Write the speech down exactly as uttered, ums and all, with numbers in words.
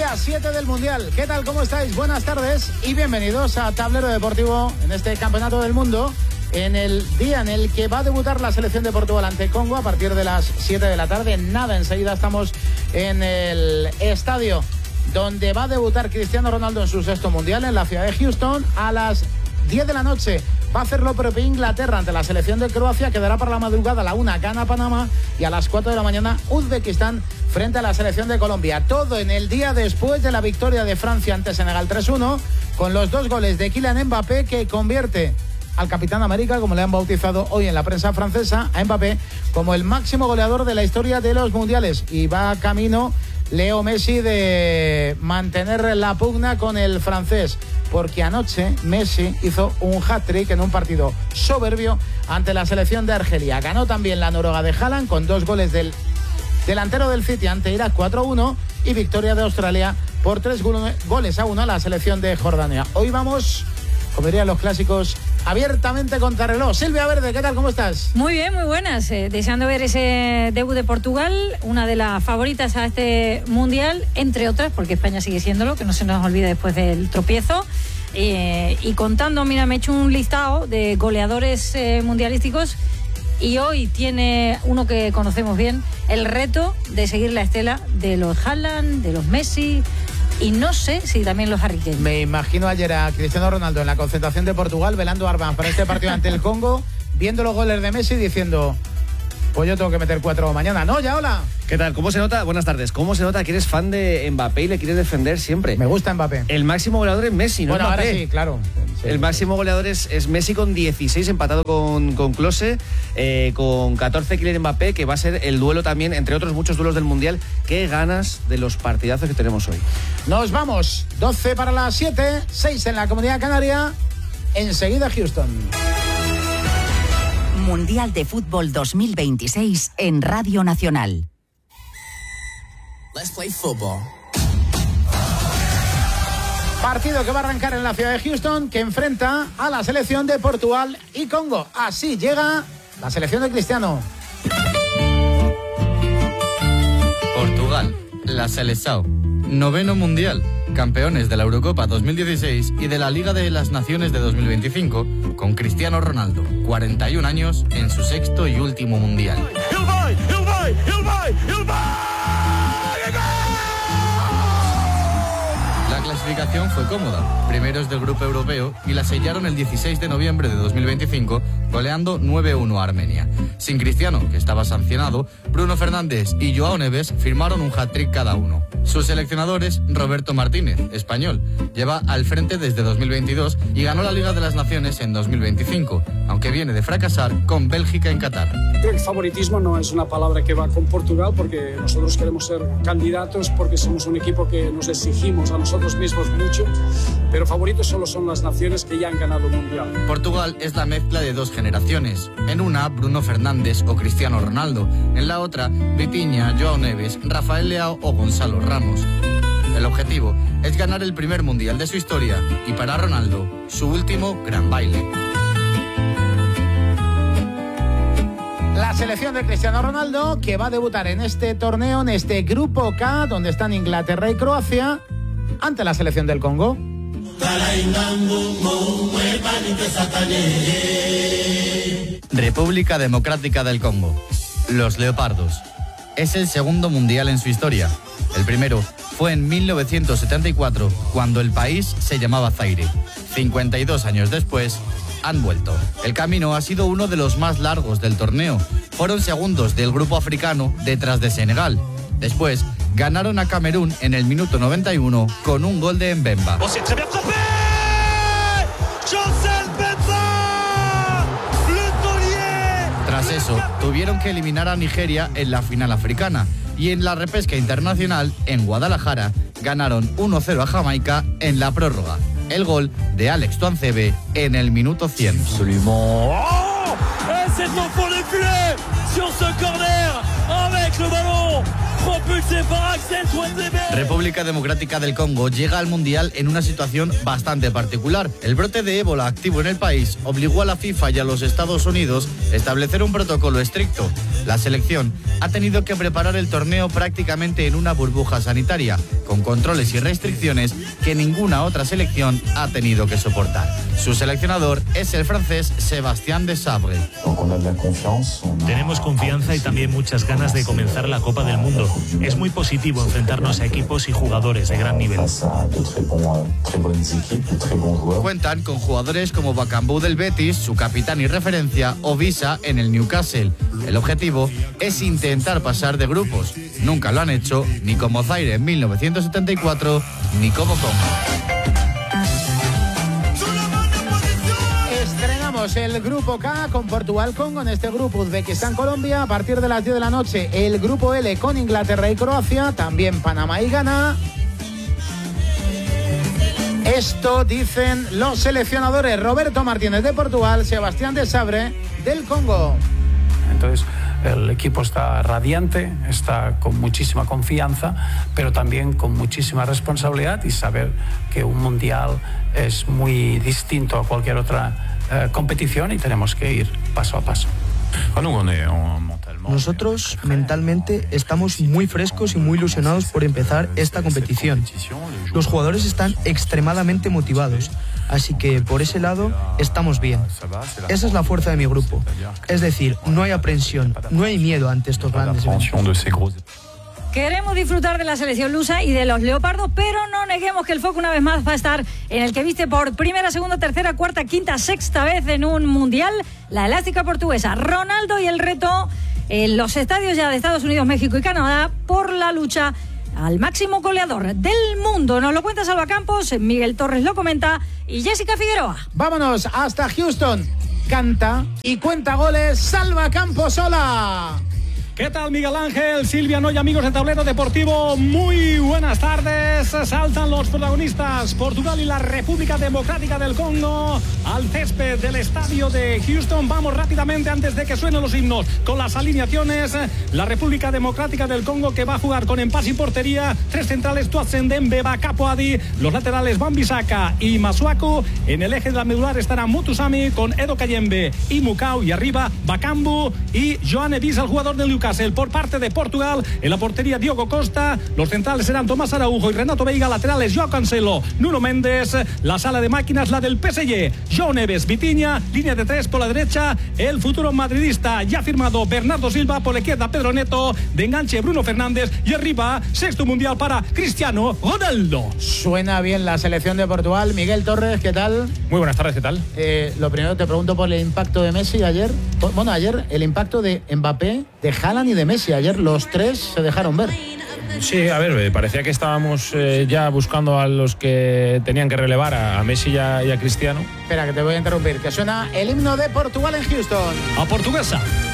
Día siete del Mundial. ¿Qué tal? ¿Cómo estáis? Buenas tardes y bienvenidos a Tablero Deportivo en este Campeonato del Mundo, en el día en el que va a debutar la selección de Portugal ante Congo a partir de las siete de la tarde. Nada, enseguida estamos en el estadio donde va a debutar Cristiano Ronaldo en su sexto Mundial, en la ciudad de Houston. A las diez de la noche va a hacer lo propio Inglaterra ante la selección de Croacia. Quedará para la madrugada. A la una gana Panamá y a las cuatro de la mañana Uzbekistán frente a la selección de Colombia. Todo en el día después de la victoria de Francia ante Senegal tres uno, con los dos goles de Kylian Mbappé, que convierte al Capitán América, como le han bautizado hoy en la prensa francesa, a Mbappé, como el máximo goleador de la historia de los mundiales. Y va camino Leo Messi de mantener la pugna con el francés, porque anoche Messi hizo un hat-trick en un partido soberbio ante la selección de Argelia. Ganó también la Noruega de Haaland con dos goles del delantero del City ante Irak cuatro uno, y victoria de Australia por tres goles a uno a la selección de Jordania. Hoy vamos, como dirían los clásicos, abiertamente contra reloj. Silvia Verde, ¿qué tal? ¿Cómo estás? Muy bien, muy buenas. Eh, deseando ver ese debut de Portugal, una de las favoritas a este Mundial, entre otras, porque España sigue siéndolo, que no se nos olvide después del tropiezo. Eh, y contando, mira, me he hecho un listado de goleadores eh, mundialísticos, y hoy tiene uno que conocemos bien, el reto de seguir la estela de los Haaland, de los Messi, y no sé si también los Harry Kane. Me imagino ayer a Cristiano Ronaldo en la concentración de Portugal velando armas para este partido ante el Congo, viendo los goles de Messi, diciendo: pues yo tengo que meter cuatro mañana. ¿No? Ya, hola. ¿Qué tal? ¿Cómo se nota? Buenas tardes. ¿Cómo se nota que eres fan de Mbappé y le quieres defender siempre? Me gusta Mbappé. El máximo goleador es Messi, ¿no? Bueno, Mbappé. ahora sí, claro. Sí, el máximo goleador es, es Messi con dieciséis, empatado con, con Klose, eh, con catorce Kylian Mbappé, que va a ser el duelo también, entre otros muchos duelos del Mundial. Qué ganas de los partidazos que tenemos hoy. Nos vamos. doce para las siete, seis en la Comunidad Canaria. Enseguida Houston. Mundial de Fútbol dos mil veintiséis en Radio Nacional. Let's play football. Partido que va a arrancar en la ciudad de Houston, que enfrenta a la selección de Portugal y Congo. Así llega la selección de Cristiano. Portugal, la Seleção, noveno mundial, campeones de la Eurocopa dos mil dieciséis y de la Liga de las Naciones de dos mil veinticinco, con Cristiano Ronaldo, cuarenta y un años, en su sexto y último mundial. Ele vai, ele vai, ele vai, ele vai! La clasificación fue cómoda, primeros del grupo europeo, y la sellaron el dieciséis de noviembre de dos mil veinticinco, goleando nueve uno a Armenia. Sin Cristiano, que estaba sancionado, Bruno Fernández y Joao Neves firmaron un hat-trick cada uno. Sus seleccionadores, Roberto Martínez, español, lleva al frente desde dos mil veintidós y ganó la Liga de las Naciones en dos mil veinticinco, aunque viene de fracasar con Bélgica en Qatar. Creo que favoritismo no es una palabra que va con Portugal, porque nosotros queremos ser candidatos, porque somos un equipo que nos exigimos a nosotros mismos mucho, pero favoritos solo son las naciones que ya han ganado el Mundial. Portugal es la mezcla de dos generaciones. En una, Bruno Fernández o Cristiano Ronaldo. En la otra, Vitinha, Joao Neves, Rafael Leao o Gonzalo Ramos. El objetivo es ganar el primer Mundial de su historia y, para Ronaldo, su último gran baile. La selección de Cristiano Ronaldo, que va a debutar en este torneo, en este Grupo K, donde están Inglaterra y Croacia, ante la selección del Congo. República Democrática del Congo. Los Leopardos. Es el segundo mundial en su historia. El primero fue en mil novecientos setenta y cuatro, cuando el país se llamaba Zaire. cincuenta y dos años después, han vuelto. El camino ha sido uno de los más largos del torneo. Fueron segundos del grupo africano detrás de Senegal. Después, ganaron a Camerún en el minuto noventa y uno con un gol de Mbemba. Tras eso, tuvieron que eliminar a Nigeria en la final africana, y en la repesca internacional, en Guadalajara, ganaron uno cero a Jamaica en la prórroga. El gol de Alex Tuanzebe en el minuto cien. Absolument. Oh, et c'est au fond du filet sur ce corner avec le ballon República Democrática del Congo llega al Mundial en una situación bastante particular. El brote de ébola activo en el país obligó a la FIFA y a los Estados Unidos a establecer un protocolo estricto. La selección ha tenido que preparar el torneo prácticamente en una burbuja sanitaria, con controles y restricciones que ninguna otra selección ha tenido que soportar. Su seleccionador es el francés Sébastien Desabre. Tenemos confianza y también muchas ganas de comenzar la Copa del Mundo. Es muy positivo enfrentarnos a equipos y jugadores de gran nivel. Cuentan con jugadores como Bakambu del Betis, su capitán y referencia, o Visa en el Newcastle. El objetivo es intentar pasar de grupos. Nunca lo han hecho, ni como Zaire en mil novecientos setenta y cuatro, ni como Congo. Estrenamos el grupo K con Portugal-Congo, en este grupo Uzbekistán-Colombia, a partir de las diez de la noche el grupo L con Inglaterra y Croacia, también Panamá y Ghana. Esto dicen los seleccionadores Roberto Martínez de Portugal, Sebastián Desabre del Congo. Entonces el equipo está radiante, está con muchísima confianza, pero también con muchísima responsabilidad y saber que un mundial es muy distinto a cualquier otra eh, competición y tenemos que ir paso a paso. Nosotros mentalmente estamos muy frescos y muy ilusionados por empezar esta competición. Los jugadores están extremadamente motivados, así que por ese lado estamos bien. Esa es la fuerza de mi grupo. Es decir, no hay aprensión, no hay miedo ante estos grandes eventos. Queremos disfrutar de la selección lusa y de los leopardos, pero no neguemos que el foco una vez más va a estar en el que viste por primera, segunda, tercera, cuarta, quinta, sexta vez en un mundial, la elástica portuguesa Ronaldo, y el reto en los estadios ya de Estados Unidos, México y Canadá por la lucha al máximo goleador del mundo. Nos lo cuenta Salva Campos, Miguel Torres lo comenta y Jessica Figueroa. Vámonos hasta Houston. Canta y cuenta goles Salva Campos. Hola. ¿Qué tal, Miguel Ángel, Silvia Noy, amigos de Tablero Deportivo? Muy buenas tardes. Saltan los protagonistas, Portugal y la República Democrática del Congo, al césped del estadio de Houston. Vamos rápidamente, antes de que suenen los himnos, con las alineaciones. La República Democrática del Congo, que va a jugar con Empasi portería, tres centrales, Tuatsendembe, Bakapoadi, los laterales Bambisaka y Masuaku. En el eje de la medular estará Mutusami con Edo Kayembe y Mukau, y arriba Bakambu y Joane Visa, el jugador del Newcastle. Por parte de Portugal, en la portería Diogo Costa, los centrales serán Tomás Araujo y Renato Veiga, laterales Joao Cancelo, Nuno Méndez, la sala de máquinas la del P S G, João Neves, Vitinha, línea de tres por la derecha, el futuro madridista ya firmado Bernardo Silva, por la izquierda Pedro Neto, de enganche Bruno Fernández, y arriba sexto mundial para Cristiano Ronaldo. Suena bien la selección de Portugal. Miguel Torres, ¿qué tal? Muy buenas tardes, ¿qué tal? Eh, lo primero te pregunto por el impacto de Messi ayer. Bueno, ayer el impacto de Mbappé, de Haaland y de Messi. Ayer los tres se dejaron ver. Sí, a ver, parecía que estábamos eh, ya buscando a los que tenían que relevar, a, a Messi y a, y a Cristiano. Espera, que te voy a interrumpir, que suena el himno de Portugal en Houston. A portuguesa.